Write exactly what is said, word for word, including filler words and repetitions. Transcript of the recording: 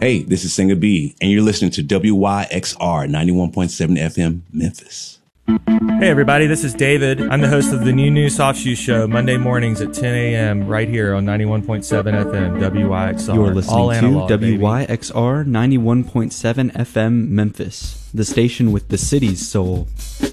Hey, this is Singer B, and you're listening to W Y X R ninety-one point seven F M Memphis. Hey everybody, this is David. I'm the host of the New New Soft Shoe Show, Monday mornings at ten a.m. right here on ninety-one point seven F M W Y X R. You're listening All to analog, W Y X R ninety-one point seven F M Memphis, the station with the city's soul.